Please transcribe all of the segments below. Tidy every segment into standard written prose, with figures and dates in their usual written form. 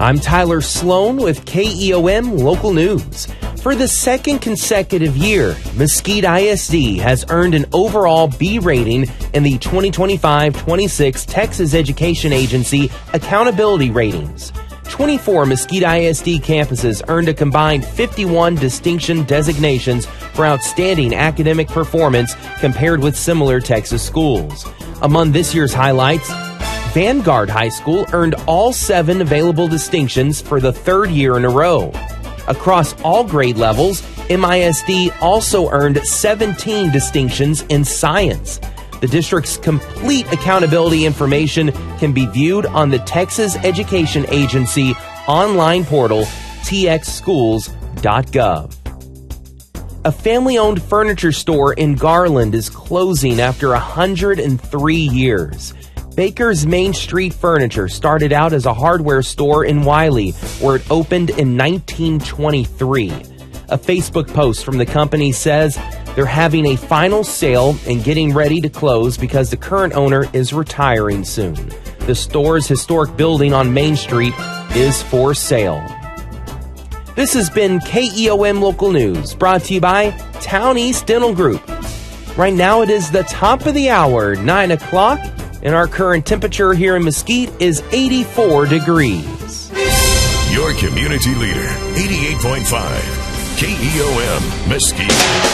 I'm Tyler Sloan with KEOM Local News. For the second consecutive year, Mesquite ISD has earned an overall B rating in the 2025-26 Texas Education Agency Accountability Ratings. 24 Mesquite ISD campuses earned a combined 51 distinction designations for outstanding academic performance compared with similar Texas schools. Among this year's highlights, Vanguard High School earned all 7 available distinctions for the third year in a row. Across all grade levels, MISD also earned 17 distinctions in science. The district's complete accountability information can be viewed on the Texas Education Agency online portal, txschools.gov. A family-owned furniture store in Garland is closing after 103 years. Baker's Main Street Furniture started out as a hardware store in Wiley, where it opened in 1923. A Facebook post from the company says they're having a final sale and getting ready to close because the current owner is retiring soon. The store's historic building on Main Street is for sale. This has been KEOM Local News, brought to you by Town East Dental Group. Right now it is the top of the hour, 9 o'clock. And our current temperature here in Mesquite is 84 degrees. Your community leader, 88.5 KEOM Mesquite.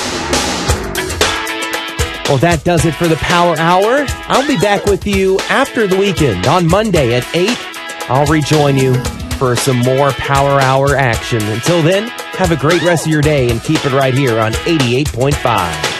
Well, that does it for the Power Hour. I'll be back with you after the weekend on Monday at 8. I'll rejoin you for some more Power Hour action. Until then, have a great rest of your day and keep it right here on 88.5.